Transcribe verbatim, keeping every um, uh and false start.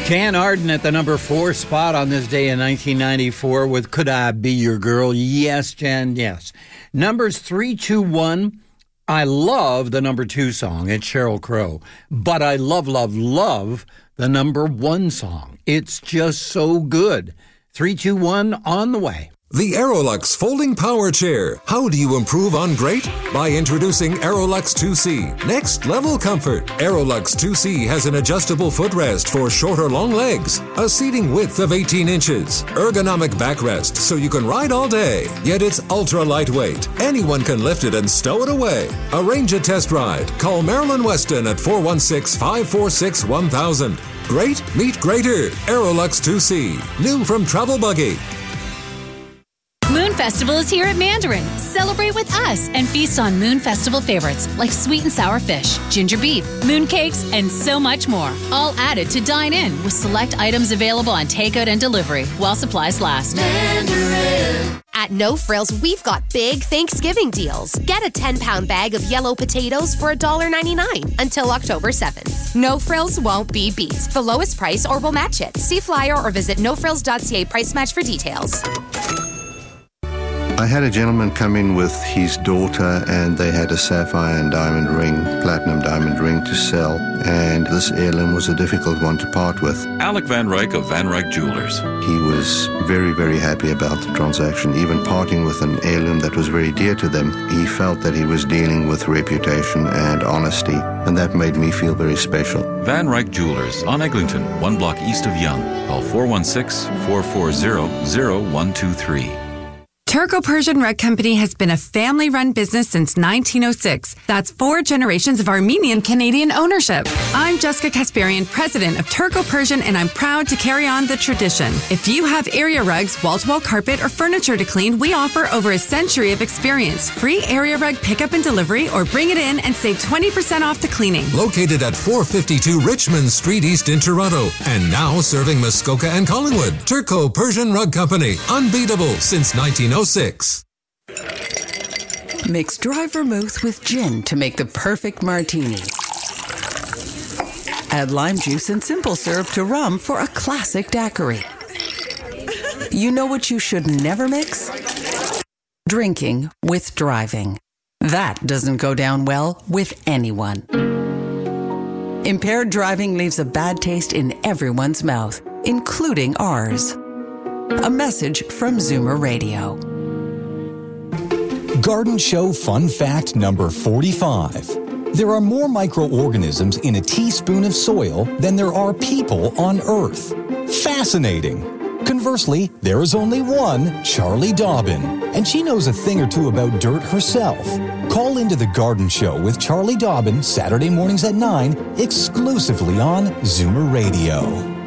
Jan Arden at the number four spot on this day in nineteen ninety-four with Could I Be Your Girl? Yes, Jan, yes. Numbers three two one. I love the number two song. It's Sheryl Crow. But I love, love, love the number one song. It's just so good. three two one on the way. The Aerolux Folding Power Chair. How do you improve on great? By introducing Aerolux two C. Next level comfort. Aerolux two C has an adjustable footrest for short or long legs, a seating width of eighteen inches, ergonomic backrest so you can ride all day. Yet it's ultra lightweight. Anyone can lift it and stow it away. Arrange a test ride. Call Marilyn Weston at four one six, five four six, one thousand. Great meet greater. Aerolux two C. New from Travel Buggy. Moon Festival is here at Mandarin. Celebrate with us and feast on Moon Festival favorites like sweet and sour fish, ginger beef, moon cakes, and so much more. All added to dine in with select items available on takeout and delivery while supplies last. Mandarin. At No Frills, we've got big Thanksgiving deals. Get a ten-pound bag of yellow potatoes for one dollar ninety-nine until October seventh. No Frills won't be beat. The lowest price or we'll match it. See flyer or visit no frills dot c a price match for details. I had a gentleman come in with his daughter and they had a sapphire and diamond ring, platinum diamond ring to sell, and this heirloom was a difficult one to part with. Alec Van Ryk of Van Ryk Jewelers. He was very, very happy about the transaction, even parting with an heirloom that was very dear to them. He felt that he was dealing with reputation and honesty, and that made me feel very special. Van Ryk Jewelers on Eglinton, one block east of Yonge. Call four one six, four four zero, zero one two three. Turco-Persian Rug Company has been a family-run business since nineteen oh six. That's four generations of Armenian-Canadian ownership. I'm Jessica Kasparian, president of Turco-Persian, and I'm proud to carry on the tradition. If you have area rugs, wall-to-wall carpet, or furniture to clean, we offer over a century of experience. Free area rug pickup and delivery, or bring it in and save twenty percent off the cleaning. Located at four fifty-two Richmond Street East in Toronto, and now serving Muskoka and Collingwood. Turco-Persian Rug Company, unbeatable since nineteen oh six. Mix dry vermouth with gin to make the perfect martini. Add lime juice and simple syrup to rum for a classic daiquiri. You know what you should never mix? Drinking with driving. That doesn't go down well with anyone. Impaired driving leaves a bad taste in everyone's mouth, including ours. A message from Zoomer Radio. Garden Show Fun Fact number forty-five. There are more microorganisms in a teaspoon of soil than there are people on Earth. Fascinating. Conversely, there is only one Charlie Dobbin, and she knows a thing or two about dirt herself. Call into the Garden Show with Charlie Dobbin Saturday mornings at nine, exclusively on Zoomer Radio.